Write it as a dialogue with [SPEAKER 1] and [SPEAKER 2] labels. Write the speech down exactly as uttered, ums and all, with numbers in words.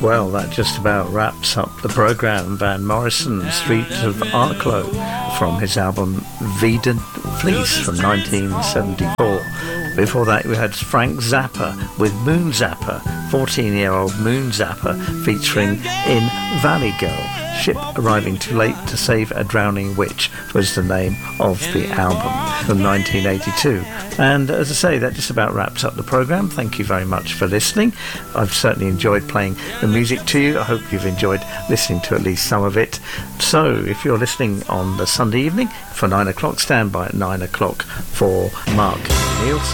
[SPEAKER 1] Well, that just about wraps up the programme. Van Morrison, Streets of Arklow, from his album Veedon Fleece from nineteen seventy-four. Before that, we had Frank Zappa with Moon Zappa, fourteen-year-old Moon Zappa, featuring In Valley Girl. Ship Arriving Too Late to Save a Drowning Witch was the name of the album from nineteen eighty-two. And as I say, that just about wraps up the programme. Thank you very much for listening. I've certainly enjoyed playing the music to you. I hope you've enjoyed listening to at least some of it. So if you're listening on the Sunday evening for nine o'clock, stand by at nine o'clock for Mark Nielsen.